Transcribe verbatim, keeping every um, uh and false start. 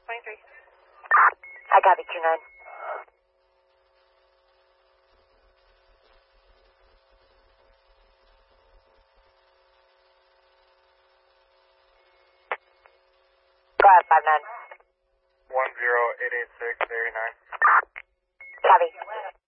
twenty-three. I copy, two nine. Go ahead, five nine. one zero eight eight six, area nine. Copy.